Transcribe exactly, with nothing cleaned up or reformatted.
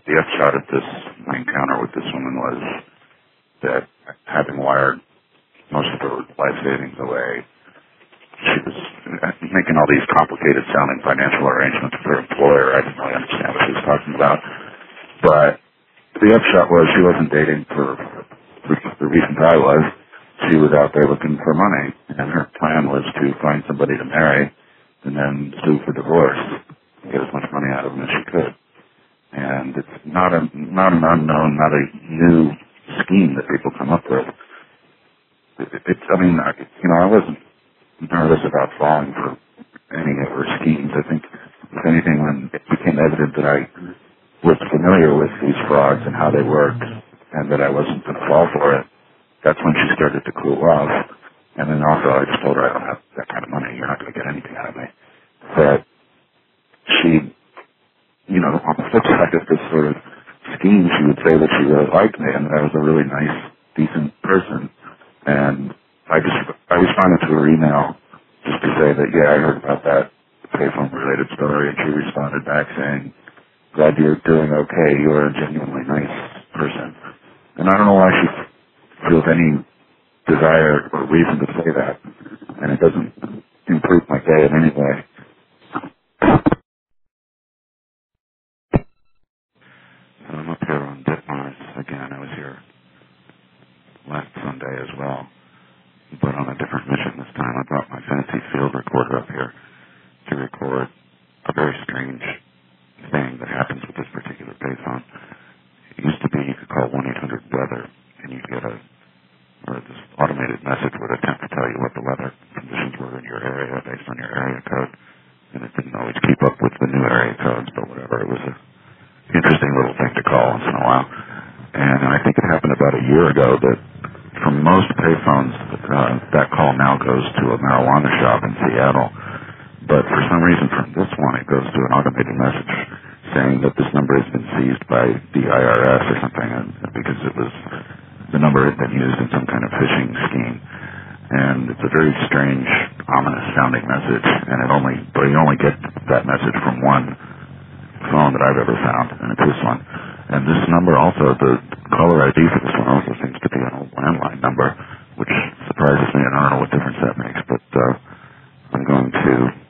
the upshot of this, my encounter with this woman was that having wired most of her life savings away, she was making all these complicated sounding financial arrangements with her employer. I didn't really understand what she was talking about. But the upshot was she wasn't dating for the reasons I was. She was out there looking for money, and her plan was to find somebody to marry and then sue for divorce, get as much money out of him as she could. And it's not a not an unknown, not a new scheme that people come up with. It, it's, I mean, I, you know, I wasn't nervous about falling for any of her schemes. I think, if anything, when it became evident that I was familiar with these frauds and how they worked, and that I wasn't going to fall for it, that's when she started to cool off. And then also, I just told her, I don't have that kind of money. You're not going to get anything out of me. But she, you know, on the flip side of this sort of scheme, she would say that she really liked me and that I was a really nice, decent person. And I just, I responded to her email just to say that, yeah, I heard about that payphone related story. And she responded back saying, glad you're doing okay. You're a genuinely nice person. And I don't know why she feels any desire or reason to say that. And it doesn't improve my day in any way. So I'm up here on Ditmars again. I was here last Sunday as well, but on a different mission this time. I brought my fancy field recorder up here to record a very strange thing that happens with this particular payphone. It used to be you could call one eight hundred weather and you'd get a, or this automated message would attempt to tell you what the weather conditions were in your area based on your area code. And it didn't always keep up with the new area codes, but whatever. It was a interesting little thing to call once in a while. And I think it happened about a year ago that from most payphones, uh, that call now goes to a marijuana shop in Seattle. But for some reason from this one, it goes to an automated message saying that this number has been seized by the I R S or something, and because it was, the number had been used in some kind of phishing scheme. And it's a very strange, ominous sounding message, and it only, but you only get that message from one phone that I've ever found, and it's this one. And this number also, the caller I D for this one also seems to be an old landline number, which surprises me, and I don't know what difference that makes, but uh, I'm going to